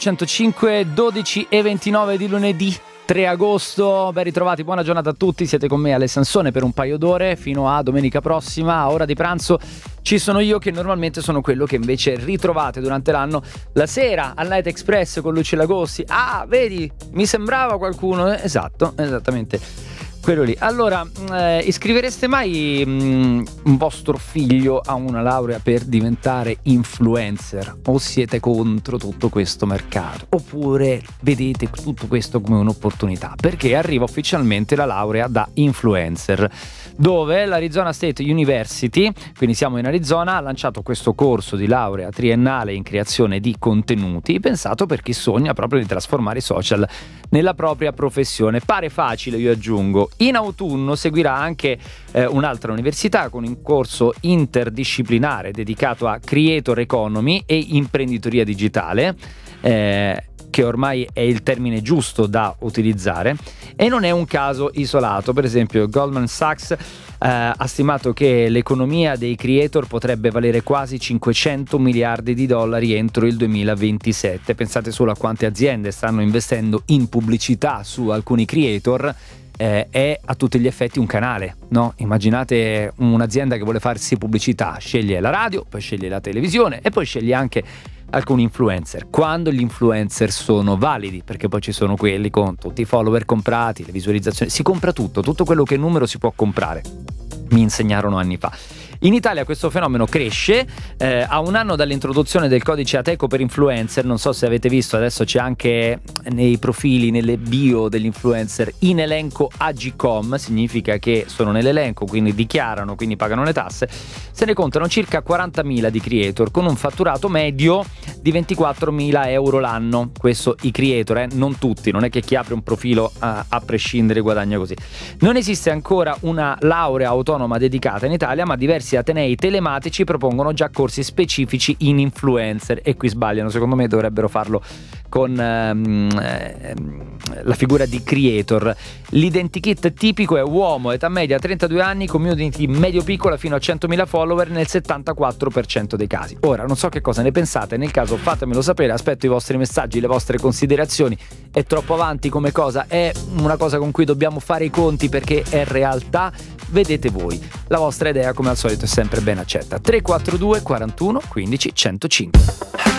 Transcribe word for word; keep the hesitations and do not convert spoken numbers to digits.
centocinque, dodici e ventinove di lunedì tre agosto. Ben ritrovati, buona giornata a tutti. Siete con me Ale Sansone per un paio d'ore fino a domenica prossima. A ora di pranzo ci sono io, che normalmente sono quello che invece ritrovate durante l'anno la sera al Night Express con Luci Lagossi. Ah, vedi, mi sembrava qualcuno. Esatto, esattamente quello lì. Allora, eh, iscrivereste mai mh, un vostro figlio a una laurea per diventare influencer? O siete contro tutto questo mercato? Oppure vedete tutto questo come un'opportunità? Perché arriva ufficialmente la laurea da influencer, dove l'Arizona State University, quindi siamo in Arizona, ha lanciato questo corso di laurea triennale in creazione di contenuti, pensato per chi sogna proprio di trasformare i social nella propria professione. Pare facile, io aggiungo. In autunno seguirà anche eh, un'altra università con un corso interdisciplinare dedicato a creator economy e imprenditoria digitale, eh, che ormai è il termine giusto da utilizzare, e non è un caso isolato. Per esempio Goldman Sachs eh, ha stimato che l'economia dei creator potrebbe valere quasi cinquecento miliardi di dollari entro il duemilaventisette. Pensate solo a quante aziende stanno investendo in pubblicità su alcuni creator. Eh, è a tutti gli effetti un canale, no? Immaginate un'azienda che vuole farsi pubblicità, sceglie la radio, poi sceglie la televisione e poi sceglie anche alcuni influencer, quando gli influencer sono validi, perché poi ci sono quelli con tutti i follower comprati, le visualizzazioni, si compra tutto, tutto quello che il numero si può comprare, mi insegnarono anni fa. In Italia questo fenomeno cresce, eh, a un anno dall'introduzione del codice Ateco per influencer. Non so se avete visto, adesso c'è anche nei profili, nelle bio degli influencer, in elenco Agicom, significa che sono nell'elenco, quindi dichiarano, quindi pagano le tasse. Se ne contano circa quarantamila di creator con un fatturato medio di ventiquattromila euro l'anno. Questo i creator, eh, non tutti, non è che chi apre un profilo a, a prescindere guadagna così. Non esiste ancora una laurea autonoma dedicata in Italia, ma diversi atenei telematici propongono già corsi specifici in influencer, e qui sbagliano, secondo me dovrebbero farlo con ehm, ehm, la figura di creator. L'identikit tipico è uomo, età media trentadue anni, community medio-piccola fino a centomila follower nel settantaquattro per cento dei casi. Ora, non so che cosa ne pensate, nel caso fatemelo sapere, aspetto i vostri messaggi, le vostre considerazioni. È troppo avanti come cosa? È una cosa con cui dobbiamo fare i conti perché è realtà? Vedete voi. La vostra idea, come al solito, è sempre ben accetta. tre quattro due quarantuno quindici centocinque.